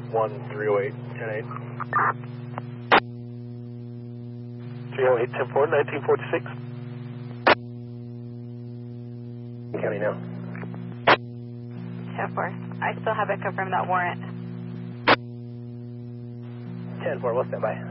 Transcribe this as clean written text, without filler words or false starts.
308, 10-8. 308, 10-4, 1946. County now. 10-4. I still haven't confirmed that warrant. 10-4, we'll stand by.